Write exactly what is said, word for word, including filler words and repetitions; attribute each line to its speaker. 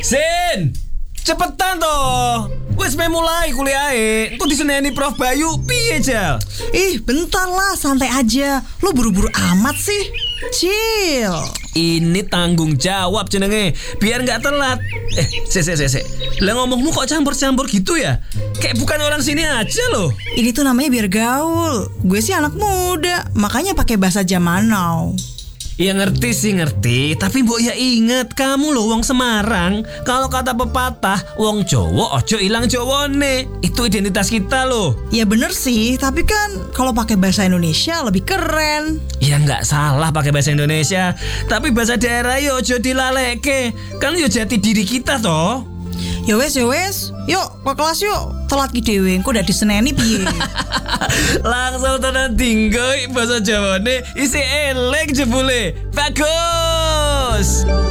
Speaker 1: Sin, cepetan toh. Wes me mulai kuliahe. Engko diseneni Prof Bayu piye, Jal?
Speaker 2: Ih, bentar lah, santai aja. Lu buru-buru amat sih. Chill.
Speaker 1: Ini tanggung jawab jenenge, biar nggak telat. Eh, se se se se. Lah ngomongmu kok campur-campur gitu ya? Kayak bukan orang sini aja loh.
Speaker 2: Ini tuh namanya biar gaul. Gue sih anak muda, makanya pakai bahasa zaman now.
Speaker 1: Ya ngerti sih ngerti, tapi mbok ya inget kamu loh wong Semarang. Kalau kata pepatah, wong Jawa ojo ilang Jawane. Itu identitas kita loh.
Speaker 2: Ya bener sih, tapi kan kalau pakai bahasa Indonesia lebih keren.
Speaker 1: Ya nggak salah pakai bahasa Indonesia, tapi bahasa daerah yo ojo dilaleke. Kan yo jati diri kita toh.
Speaker 2: Ya wes, ya wes. Yuk, ke kelas yuk. Telat ki dhewe, engko udah diseneni piye?
Speaker 1: Langsung tenan tinggal bahasa Jawane isi elek jebule. Bagus.